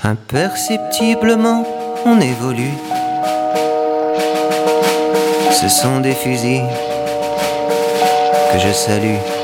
Imperceptiblement, on évolue. Ce sont des fusils que je salue.